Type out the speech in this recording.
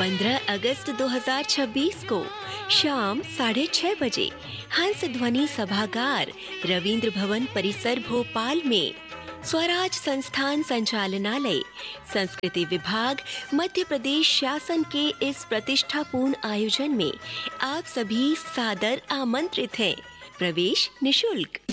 15 अगस्त 2026 को शाम 6:30 बजे हंस ध्वनि सभागार, रविंद्र भवन परिसर, भोपाल में स्वराज संस्थान संचालनालय, संस्कृति विभाग, मध्य प्रदेश शासन के इस प्रतिष्ठापूर्ण आयोजन में आप सभी सादर आमंत्रित हैं। प्रवेश निशुल्क।